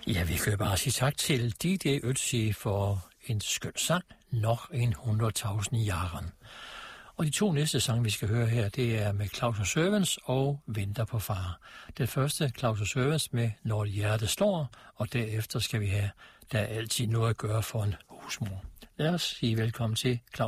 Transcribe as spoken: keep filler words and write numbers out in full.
Ja, vi kan bare sige tak til D J Ötzi for en skøn sang, Noch en hundredtusind Jahren. Og de to næste sange, vi skal høre her, det er med Claus og Servants og Venter på far. Det første, Claus og Servants med Når hjertet slår, og derefter skal vi have Der er altid noget at gøre for en husmor. Lad os sige velkommen til Claus.